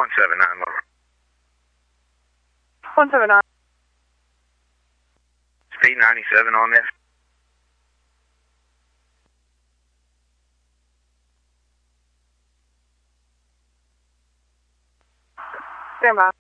179 over. 179. Speed 97 on this. Stand by.